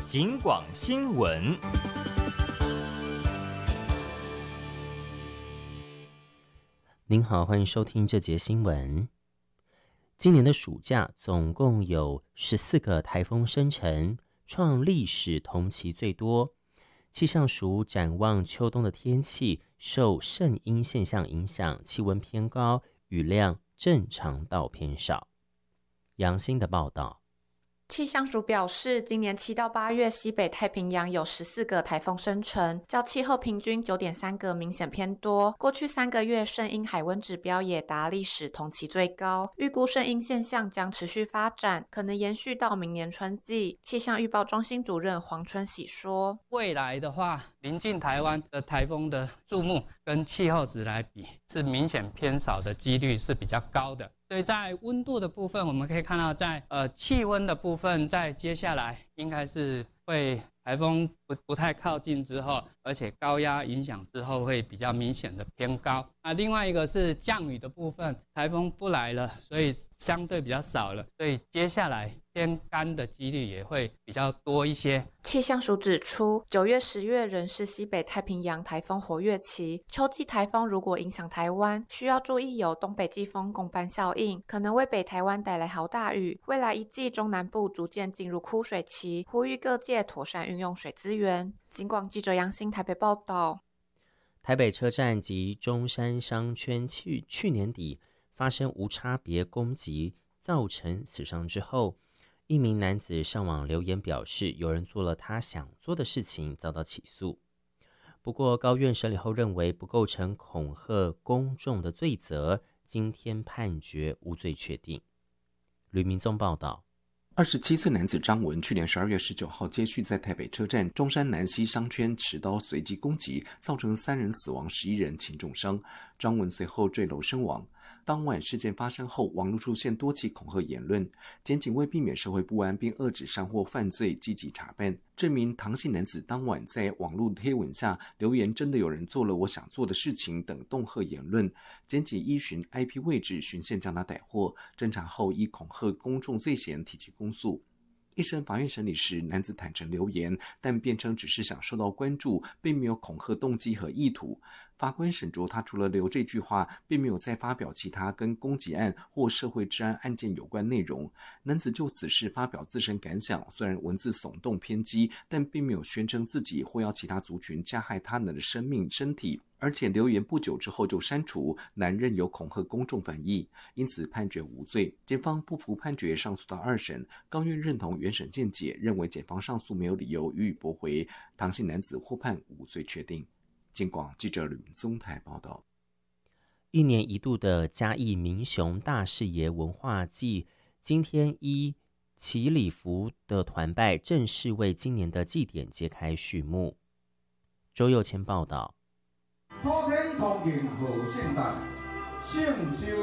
警广新闻。 您好，欢迎收听这节新闻。今年的暑假总共有14个台风生成，创历史同期最多。气象署展望秋冬的天气，受圣婴现象影响，气温偏高，雨量正常到偏少。杨欣的报道。 气象署表示，今年7到8月西北太平洋有14个台风生成，较气候平均 9.3 个明显偏多。过去3个月圣婴海温指标也达历史同期最高，预估圣婴现象将持续发展，可能延续到明年春季。气象预报中心主任黄春喜说， 未来的话，临近台湾的台风的数目跟气候值来比，是明显偏少的几率是比较高的。所以在温度的部分，我们可以看到在气温的部分，在接下来应该是会台风不太靠近之后，而且高压影响之后会比较明显的偏高。另外一个是降雨的部分，台风不来了，所以相对比较少了，所以接下来偏干的几率也会比较多一些。 气象署指出，9月、10月仍是西北太平洋台风活跃期，秋季台风如果影响台湾，需要注意有东北季风共伴效应，可能为北台湾带来豪大雨。未来一季中南部逐渐进入枯水期，呼吁各界妥善运用水资源。警广记者杨欣台北报道。 台北车站及中山商圈去年底发生无差别攻击，造成死伤之后，一名男子上网留言表示，有人做了他想做的事情，遭到起诉。不过高院审理后认为不构成恐吓公众的罪责，今天判决无罪确定。吕明宗报道。 27岁男子张文去年12月19号接续在台北车站中山南西商圈持刀随机攻击，造成3人死亡11人轻重伤，张文随后坠楼身亡。当晚事件发生后，网络出现多起恐吓言论，检警为避免社会不安并遏制山货犯罪，积极查办。这名唐姓男子当晚在网络贴文下留言真的有人做了我想做的事情等恫吓言论，检警依循 IP 位置循线将他逮获，侦查后依恐吓公众罪嫌提起公诉。一审法院审理时，男子坦诚留言，但辩称只是想受到关注，并没有恐吓动机和意图。法官审酌他除了留这句话，并没有再发表其他跟攻击案或社会治安案件有关内容。男子就此事发表自身感想，虽然文字耸动偏激，但并没有宣称自己或要其他族群加害他人的生命身体，而且留言不久之后就删除，难认有恐吓公众反意，因此判决无罪。检方不服判决，上诉到2审，高院认同原审见解，认为检方上诉没有理由予以驳回，唐姓男子获判无罪确定。警广记者吕明宗台报道。 1年1度的嘉义民雄大士爷文化祭，今天依祈礼服的团拜正式为今年的祭典揭开序幕。周佑谦报道。 普天同庆贺圣诞，圣修